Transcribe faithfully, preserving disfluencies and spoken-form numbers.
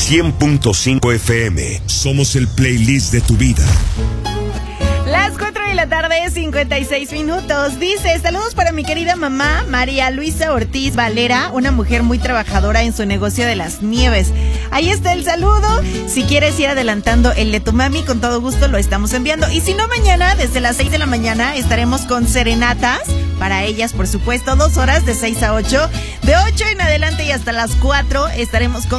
cien punto cinco F M. Somos el playlist de tu vida. Las cuatro de la tarde, cincuenta y seis minutos. Dice, saludos para mi querida mamá, María Luisa Ortiz Valera, una mujer muy trabajadora en su negocio de las nieves. Ahí está el saludo. Si quieres ir adelantando el de tu mami, con todo gusto lo estamos enviando. Y si no, mañana, desde las seis de la mañana, estaremos con serenatas. Para ellas, por supuesto, dos horas de seis a ocho. De ocho en adelante y hasta las cuatro estaremos con